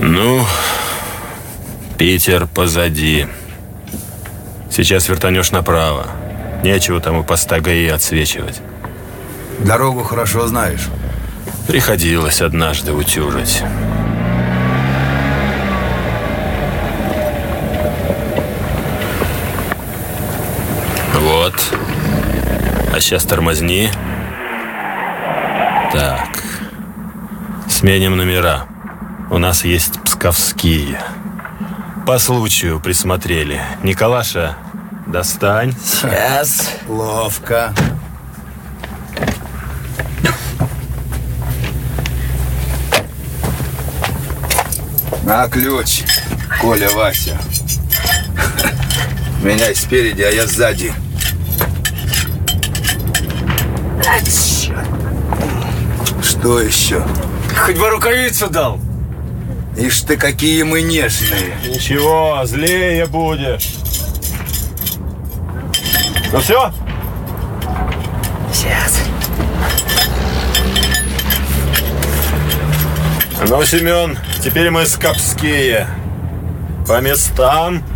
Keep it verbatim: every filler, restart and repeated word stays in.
Ну, Питер позади. Сейчас вертанешь направо. Нечего там у поста ГАИ отсвечивать. Дорогу хорошо знаешь. Приходилось однажды утюжить. Вот. А сейчас тормозни. Так. Сменим номера. У нас есть псковские. По случаю присмотрели. Николаша, достань. Сейчас. Ловко. На ключ, Коля, Вася. Меняй спереди, а я сзади. А, черт. Что еще? Хоть бы рукавицу дал. Ишь ты, какие мы нежные. Ничего, злее будешь. Ну все? Сейчас. Ну, Семен, теперь мы скопские. По местам.